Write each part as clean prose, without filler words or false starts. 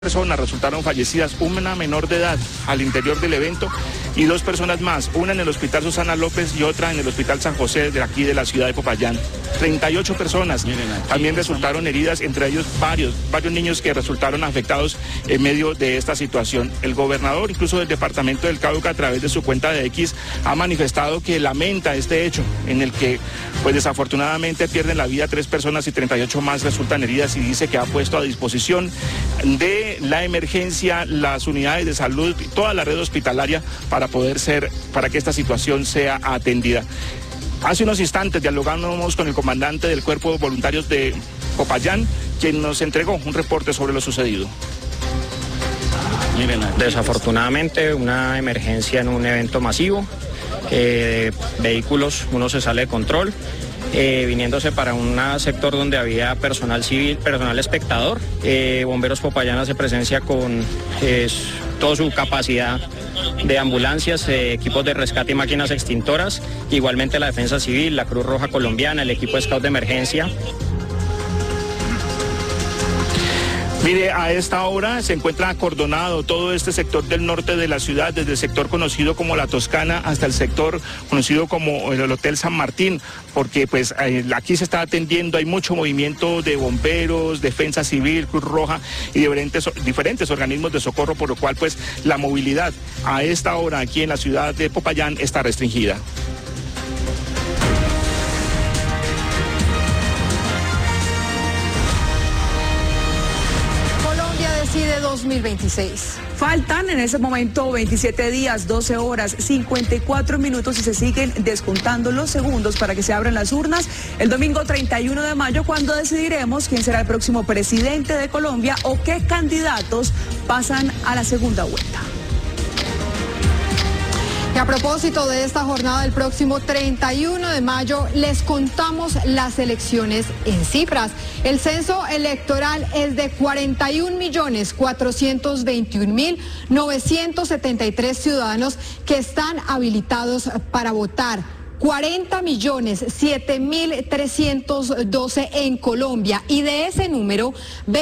personas resultaron fallecidas, una menor de edad al interior del evento y 2 personas más, una en el Hospital Susana López y otra en el Hospital San José de aquí de la ciudad de Popayán. 38 personas también resultaron heridas, entre ellos varios niños que resultaron afectados en medio de esta situación. El gobernador, incluso del departamento del Cauca, a través de su cuenta de X, ha manifestado que lamenta este hecho en el que, pues desafortunadamente, pierden la vida 3 personas y 38 más resultan heridas, y dice que ha puesto a disposición de la emergencia las unidades de salud y toda la red hospitalaria para que esta situación sea atendida. Hace unos instantes dialogamos con el comandante del Cuerpo de Voluntarios de Popayán, quien nos entregó un reporte sobre lo sucedido. Desafortunadamente, una emergencia en un evento masivo, vehículos, uno se sale de control, viniéndose para un sector donde había personal civil, personal espectador. Bomberos Popayán hace presencia con toda su capacidad de ambulancias, equipos de rescate y máquinas extintoras, igualmente la Defensa Civil, la Cruz Roja Colombiana, el equipo de scout de emergencia. Mire, a esta hora se encuentra acordonado todo este sector del norte de la ciudad, desde el sector conocido como La Toscana hasta el sector conocido como el Hotel San Martín, porque pues aquí se está atendiendo, hay mucho movimiento de bomberos, Defensa Civil, Cruz Roja y diferentes organismos de socorro, por lo cual pues la movilidad a esta hora aquí en la ciudad de Popayán está restringida. Decide 2026. Faltan en ese momento 27 días, 12 horas, 54 minutos y se siguen descontando los segundos para que se abran las urnas el domingo 31 de mayo, cuando decidiremos quién será el próximo presidente de Colombia o qué candidatos pasan a la segunda vuelta. Y a propósito de esta jornada del próximo 31 de mayo, les contamos las elecciones en cifras. El censo electoral es de 41.421.973 ciudadanos que están habilitados para votar. 40.007.312 en Colombia, y de ese número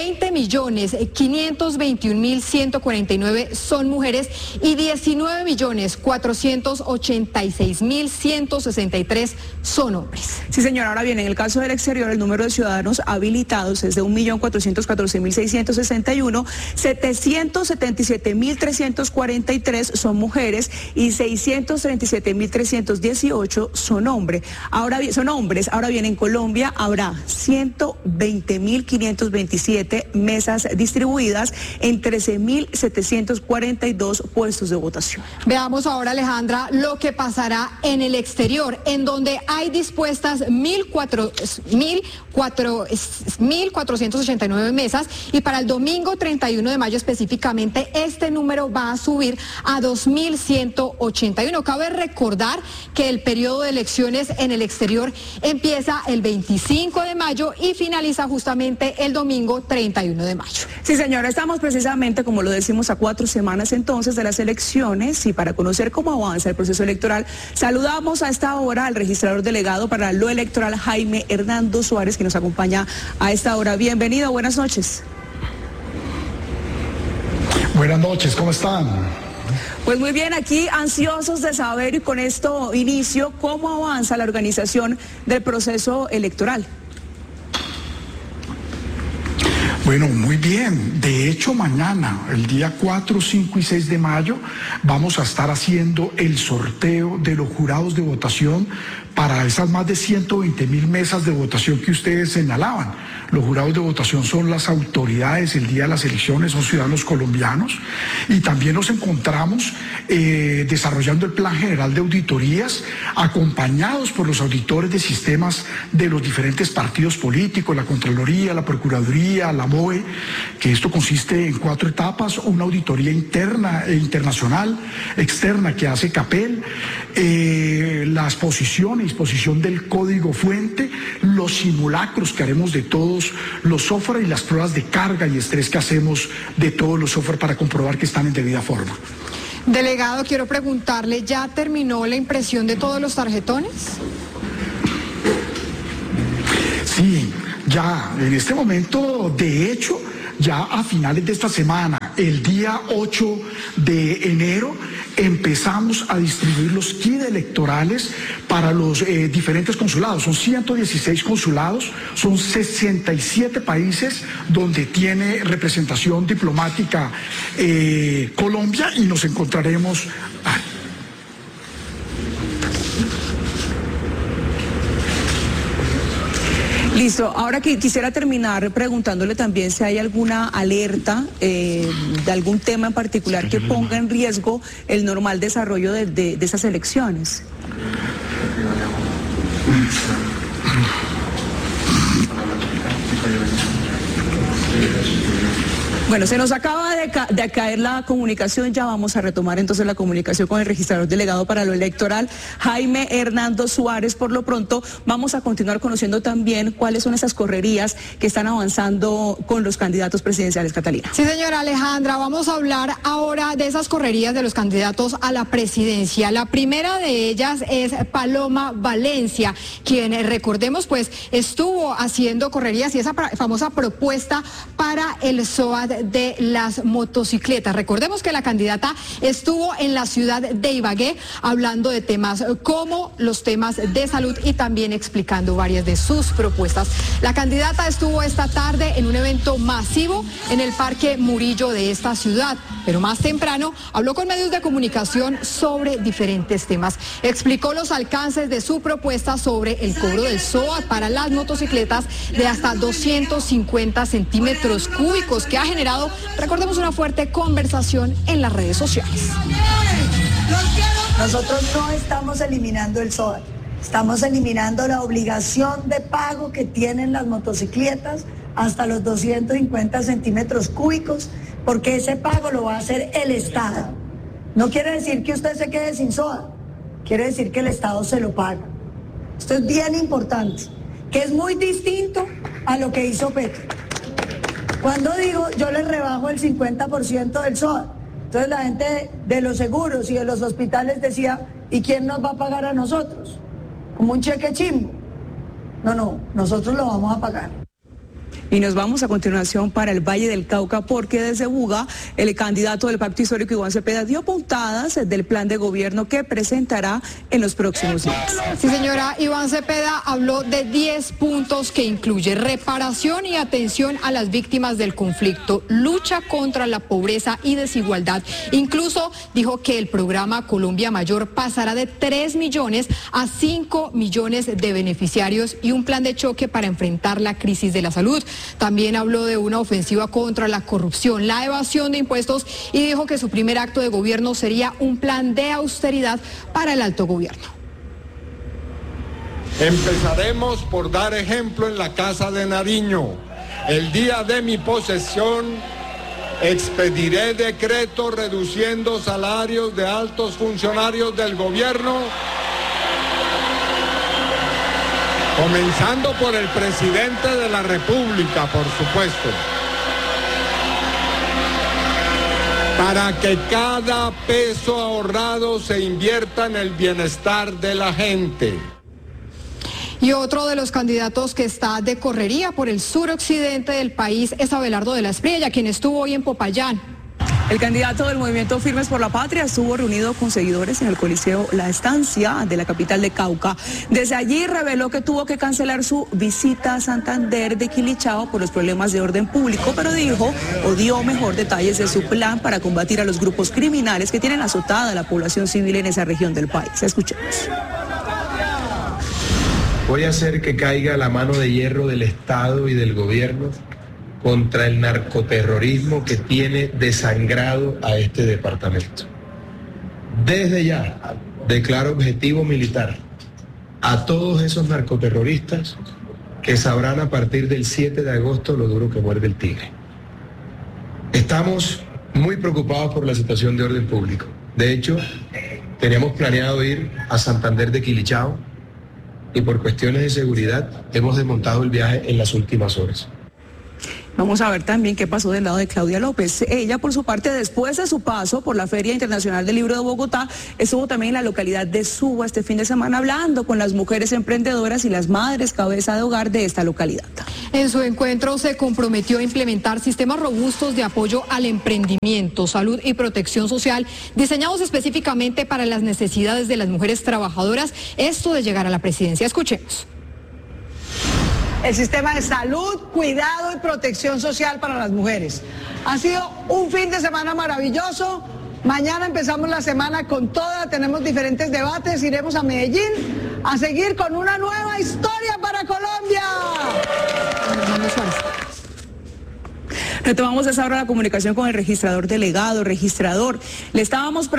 20.521.149 son mujeres y 19.486.163 son hombres. Sí, señora. Ahora bien, en el caso del exterior, el número de ciudadanos habilitados es de 1.414.661, 777.343 son mujeres y 637.318 son hombres. Ahora bien, en Colombia habrá 120.527 mesas distribuidas en 13.742 puestos de votación. Veamos ahora, Alejandra, lo que pasará en el exterior, en donde hay dispuestas 1.489 mesas, y para el domingo 31 de mayo específicamente este número va a subir a 2.181. Cabe recordar que el periodo de elecciones en el exterior empieza el 25 de mayo y finaliza justamente el domingo 31 de mayo. Sí, señora, estamos precisamente, como lo decimos, a 4 semanas entonces de las elecciones, y para conocer cómo avanza el proceso electoral, saludamos a esta hora al registrador delegado para lo electoral, Jaime Hernando Suárez, que nos acompaña a esta hora. Bienvenido, buenas noches. Buenas noches, ¿cómo están? Pues muy bien, aquí ansiosos de saber, y con esto inicio, cómo avanza la organización del proceso electoral. Bueno, muy bien. De hecho, mañana, el día 4, 5 y 6 de mayo, vamos a estar haciendo el sorteo de los jurados de votación para esas más de 120.000 mesas de votación que ustedes señalaban. Los jurados de votación son las autoridades el día de las elecciones, son ciudadanos colombianos, y también nos encontramos desarrollando el Plan General de Auditorías, acompañados por los auditores de sistemas de los diferentes partidos políticos, la Contraloría, la Procuraduría, la MOE, que esto consiste en 4 etapas: una auditoría interna e internacional, externa, que hace CAPEL, la disposición del código fuente, los simulacros que haremos de todos los software y las pruebas de carga y estrés que hacemos de todos los software para comprobar que están en debida forma. Delegado, quiero preguntarle, ¿ya terminó la impresión de todos los tarjetones? Sí, ya en este momento, de hecho, ya a finales de esta semana, el día 8 de enero, empezamos a distribuir los kits electorales para los diferentes consulados. Son 116 consulados, son 67 países donde tiene representación diplomática Colombia, y nos encontraremos... Listo, ahora quisiera terminar preguntándole también si hay alguna alerta de algún tema en particular que ponga en riesgo el normal desarrollo de esas elecciones. Bueno, se nos acaba de caer la comunicación, ya vamos a retomar entonces la comunicación con el registrador delegado para lo electoral, Jaime Hernando Suárez. Por lo pronto vamos a continuar conociendo también cuáles son esas correrías que están avanzando con los candidatos presidenciales, Catalina. Sí, señora Alejandra, vamos a hablar ahora de esas correrías de los candidatos a la presidencia. La primera de ellas es Paloma Valencia, quien, recordemos, pues estuvo haciendo correrías y esa famosa propuesta para el SOAT de las motocicletas. Recordemos que la candidata estuvo en la ciudad de Ibagué hablando de temas como los temas de salud y también explicando varias de sus propuestas. La candidata estuvo esta tarde en un evento masivo en el Parque Murillo de esta ciudad, pero más temprano habló con medios de comunicación sobre diferentes temas. Explicó los alcances de su propuesta sobre el cobro del SOAT para las motocicletas de hasta 250 centímetros cúbicos, que ha generado, recordemos, una fuerte conversación en las redes sociales. Nosotros no estamos eliminando el SOAT, estamos eliminando la obligación de pago que tienen las motocicletas hasta los 250 centímetros cúbicos, porque ese pago lo va a hacer el Estado. No quiere decir que usted se quede sin SOAT, quiere decir que el Estado se lo paga. Esto es bien importante, que es muy distinto a lo que hizo Petro. Cuando digo, yo les rebajo el 50% del SOAT, entonces la gente de los seguros y de los hospitales decía, ¿y quién nos va a pagar a nosotros? ¿Como un cheque chimbo? No, nosotros lo vamos a pagar. Y nos vamos a continuación para el Valle del Cauca, porque desde Buga el candidato del Pacto Histórico, Iván Cepeda, dio puntadas del plan de gobierno que presentará en los próximos días. Sí, señora, Iván Cepeda habló de 10 puntos que incluye reparación y atención a las víctimas del conflicto, lucha contra la pobreza y desigualdad. Incluso dijo que el programa Colombia Mayor pasará de 3 millones a 5 millones de beneficiarios y un plan de choque para enfrentar la crisis de la salud. También habló de una ofensiva contra la corrupción, la evasión de impuestos, y dijo que su primer acto de gobierno sería un plan de austeridad para el alto gobierno. Empezaremos por dar ejemplo en la Casa de Nariño. El día de mi posesión expediré decreto reduciendo salarios de altos funcionarios del gobierno, comenzando por el presidente de la República, por supuesto, para que cada peso ahorrado se invierta en el bienestar de la gente. Y otro de los candidatos que está de correría por el suroccidente del país es Abelardo de la Espriella, quien estuvo hoy en Popayán. El candidato del movimiento Firmes por la Patria estuvo reunido con seguidores en el Coliseo La Estancia de la capital de Cauca. Desde allí reveló que tuvo que cancelar su visita a Santander de Quilichao por los problemas de orden público, pero dijo o dio mejor detalles de su plan para combatir a los grupos criminales que tienen azotada a la población civil en esa región del país. Escuchemos. Voy a hacer que caiga la mano de hierro del Estado y del gobierno contra el narcoterrorismo que tiene desangrado a este departamento. Desde ya declaro objetivo militar a todos esos narcoterroristas que sabrán a partir del 7 de agosto lo duro que muerde el tigre. Estamos muy preocupados por la situación de orden público. De hecho, teníamos planeado ir a Santander de Quilichao y por cuestiones de seguridad hemos desmontado el viaje en las últimas horas. Vamos a ver también qué pasó del lado de Claudia López. Ella, por su parte, después de su paso por la Feria Internacional del Libro de Bogotá, estuvo también en la localidad de Suba este fin de semana hablando con las mujeres emprendedoras y las madres cabeza de hogar de esta localidad. En su encuentro se comprometió a implementar sistemas robustos de apoyo al emprendimiento, salud y protección social, diseñados específicamente para las necesidades de las mujeres trabajadoras, esto de llegar a la presidencia. Escuchemos. El sistema de salud, cuidado y protección social para las mujeres. Ha sido un fin de semana maravilloso. Mañana empezamos la semana con toda, tenemos diferentes debates, iremos a Medellín a seguir con una nueva historia para Colombia. Retomamos esa hora la comunicación con el registrador delegado. Registrador, le estábamos